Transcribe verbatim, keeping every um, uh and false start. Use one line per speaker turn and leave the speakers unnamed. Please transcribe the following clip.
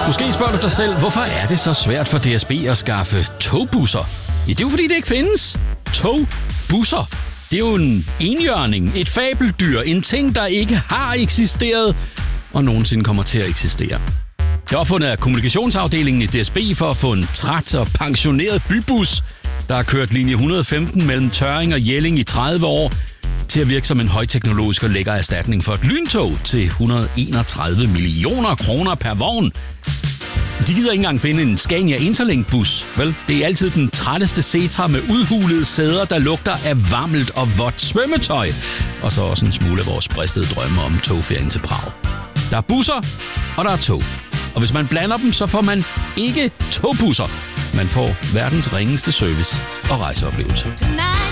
Måske spørger du dig selv, hvorfor er det så svært for D S B at skaffe togbusser? Ja, det er jo fordi, det ikke findes. Togbusser. Det er jo en enhjørning, et fabeldyr, en ting, der ikke har eksisteret og nogensinde kommer til at eksistere. Det er opfundet af kommunikationsafdelingen i D S B for at få en træt og pensioneret bybus, der har kørt linje et hundrede og femten mellem Tørring og Jelling i tredive år, til at virke som en højteknologisk og lækker erstatning for et lyntog til et hundrede og enogtredive millioner kroner per vogn. De gider ikke engang finde en Scania Interlink-bus, vel? Det er altid den trætteste Setra med udhulede sæder, der lugter af varmelt og vådt svømmetøj. Og så også en smule af vores bristede drømme om togferien til Prag. Der er busser, og der er tog. Og hvis man blander dem, så får man ikke togbusser. Man får verdens ringeste service og rejseoplevelse.